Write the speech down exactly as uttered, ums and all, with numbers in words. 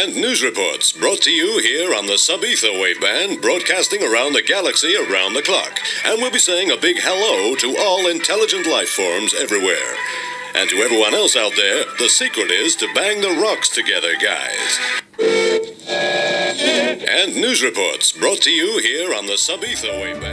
And news reports brought to you here on the sub-ether waveband, broadcasting around the galaxy around the clock. And we'll be saying a big hello to all intelligent life forms everywhere. And to everyone else out there, the secret is to bang the rocks together, guys. And news reports brought to you here on the sub-ether waveband.